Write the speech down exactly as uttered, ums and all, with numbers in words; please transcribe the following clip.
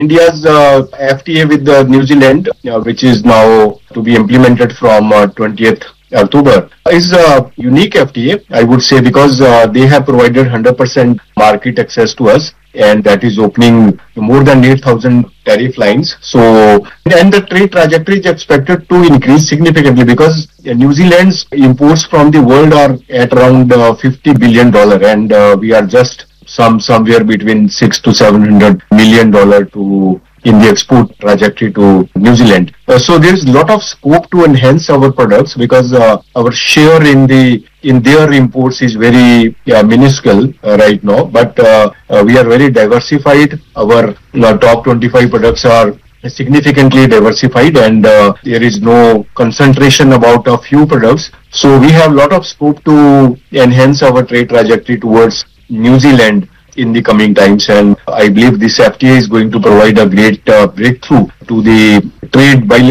India's uh, F T A with uh, New Zealand, uh, which is now to be implemented from uh, twentieth October, is a unique F T A, I would say, because uh, they have provided one hundred percent market access to us, and that is opening more than eight thousand tariff lines. So, and the trade trajectory is expected to increase significantly because uh, New Zealand's imports from the world are at around uh, fifty billion dollars, and uh, we are just some somewhere between six to seven hundred million dollar to in the export trajectory to New Zealand. Uh, so there is a lot of scope to enhance our products because uh, our share in the in their imports is very yeah, minuscule uh, right now. But uh, uh, we are very diversified. Our uh, top twenty-five products are significantly diversified, and uh, there is no concentration about a few products. So we have a lot of scope to enhance our trade trajectory towards New Zealand in the coming times, and I believe this F T A is going to provide a great uh, breakthrough to the trade bilateral